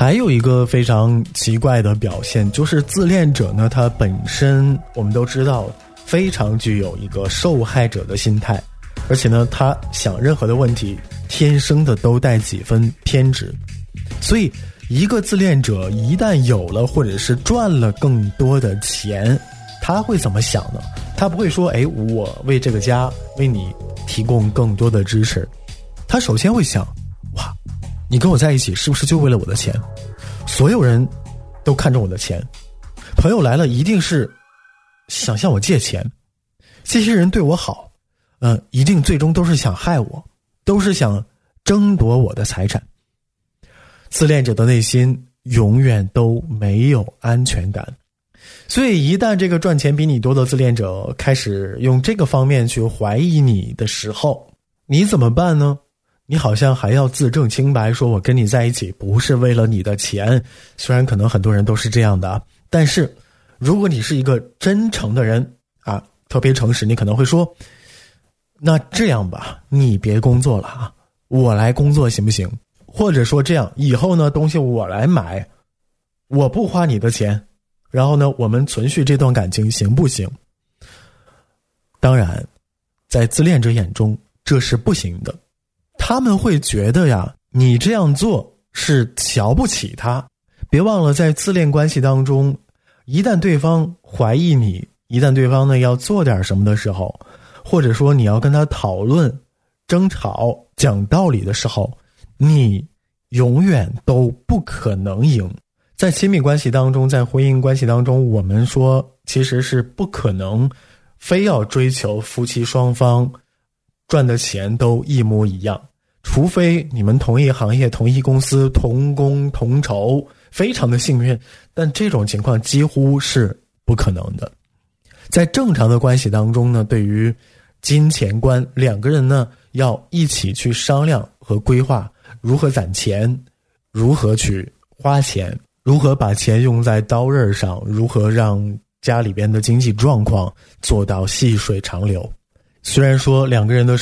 还有一个非常奇怪的表现，就是自恋者呢，他本身我们都知道非常具有一个受害者的心态，而且呢，他想任何的问题天生的都带几分偏执。所以一个自恋者一旦有了或者是赚了更多的钱，他会怎么想呢？他不会说我为这个家为你提供更多的支持，他首先会想，哇，你跟我在一起是不是就为了我的钱？所有人都看重我的钱，朋友来了一定是想向我借钱，这些人对我好，一定最终都是想害我，都是想争夺我的财产。自恋者的内心永远都没有安全感，所以一旦这个赚钱比你多的自恋者开始用这个方面去怀疑你的时候，你怎么办呢？你好像还要自证清白，说我跟你在一起不是为了你的钱，虽然可能很多人都是这样的，但是如果你是一个真诚的人啊，特别诚实，你可能会说，那这样吧，你别工作了啊，我来工作行不行？或者说这样，以后呢，东西我来买，我不花你的钱，然后呢，我们存续这段感情行不行？当然，在自恋者眼中这是不行的，他们会觉得呀，你这样做是瞧不起他。别忘了，在自恋关系当中，一旦对方怀疑你，一旦对方呢要做点什么的时候，或者说你要跟他讨论、争吵、讲道理的时候，你永远都不可能赢。在亲密关系当中，在婚姻关系当中，我们说其实是不可能非要追求夫妻双方赚的钱都一模一样，除非你们同一行业、同一公司、同工同酬，非常的幸运，但这种情况几乎是不可能的。在正常的关系当中呢，对于金钱观，两个人呢要一起去商量和规划如何攒钱，如何去花钱，如何把钱用在刀刃上，如何让家里边的经济状况做到细水长流。虽然说两个人的